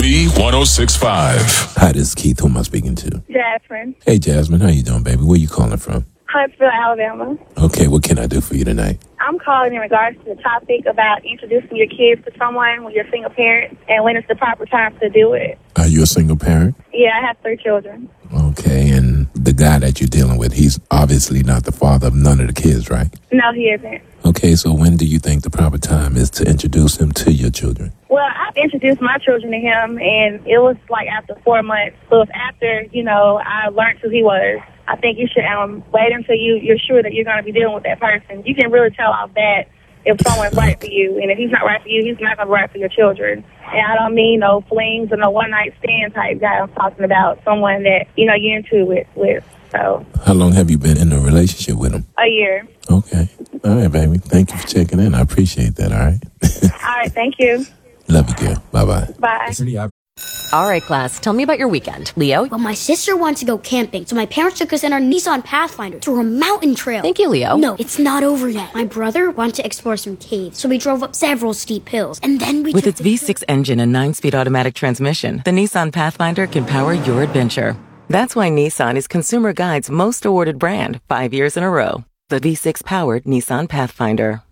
B1065. Hi, this is Keith. Who am I speaking to? Jasmine. Hey, Jasmine. How you doing, baby? Where you calling from? Huntsville, Alabama. Okay, what can I do for you tonight? I'm calling in regards to the topic about introducing your kids to someone when you're a single parent and when it's the proper time to do it. Are you a single parent? Yeah, I have 3 children. Okay, and the guy that you're dealing with, he's obviously not the father of none of the kids, right? No, he isn't. Okay, so when do you think the proper time is to introduce him to your children? Well, I've introduced my children to him, and it was like after 4 months. So it's after, I learned who he was. I think you should wait until you're sure that you're going to be dealing with that person. You can really tell off that if someone's right for you. And if he's not right for you, he's not going to be right for your children. And I don't mean no flings or no one-night stand type guy. I'm talking about someone that, you're into with. So. How long have you been in a relationship with him? A year. Okay. All right, baby. Thank you for checking in. I appreciate that, all right? All right, thank you. Love you, girl. Bye-bye. Bye. All right, class, tell me about your weekend. Leo? Well, my sister wanted to go camping, so my parents took us in our Nissan Pathfinder through a mountain trail. Thank you, Leo. No, it's not over yet. My brother wanted to explore some caves, so we drove up several steep hills, and then we With its V6 engine and 9-speed automatic transmission, the Nissan Pathfinder can power your adventure. That's why Nissan is Consumer Guide's most awarded brand 5 years in a row. The V6-powered Nissan Pathfinder.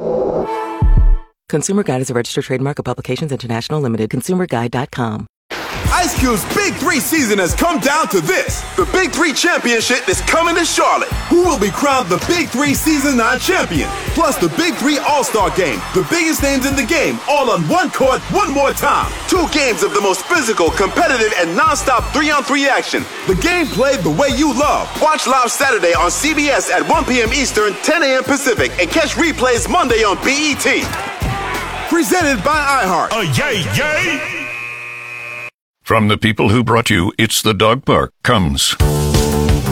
Consumer Guide is a registered trademark of Publications International Limited. ConsumerGuide.com. Ice Cube's Big 3 season has come down to this. The Big 3 Championship is coming to Charlotte. Who will be crowned the Big 3 Season 9 champion? Plus the Big 3 All-Star Game. The biggest names in the game, all on one court, one more time. 2 games of the most physical, competitive, and non-stop 3-on-3 action. The game played the way you love. Watch live Saturday on CBS at 1 p.m. Eastern, 10 a.m. Pacific, and catch replays Monday on BET. Presented by iHeart. From the people who brought you It's the Dog Park comes